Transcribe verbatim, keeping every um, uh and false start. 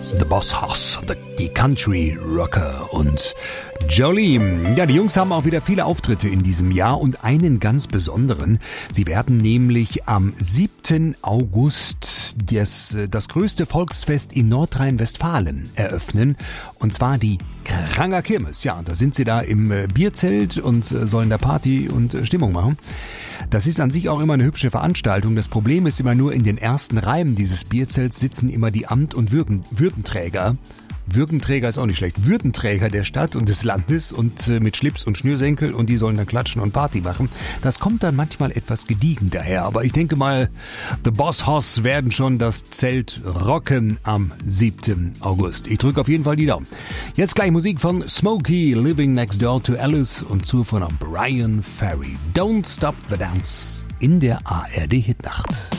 The Boss Hoss, the, die Country Rocker und Jolie. Ja, die Jungs haben auch wieder viele Auftritte in diesem Jahr und einen ganz besonderen. Sie werden nämlich am siebten August das, das größte Volksfest in Nordrhein-Westfalen eröffnen. Und zwar die Kranger Kirmes. Ja, da sind sie da im Bierzelt und sollen da Party und Stimmung machen. Das ist an sich auch immer eine hübsche Veranstaltung. Das Problem ist immer nur, in den ersten Reihen dieses Bierzelts sitzen immer die Amt- und Würden, Würdenträger. Würdenträger ist auch nicht schlecht. Würdenträger der Stadt und des Landes und äh, mit Schlips und Schnürsenkel, und die sollen dann klatschen und Party machen. Das kommt dann manchmal etwas gediegen daher. Aber ich denke mal, The Boss Hoss werden schon das Zelt rocken am siebten August. Ich drücke auf jeden Fall die Daumen. Jetzt gleich Musik von Smokey, Living Next Door to Alice, und zu von Brian Ferry. Don't Stop the Dance in der A R D Hitnacht.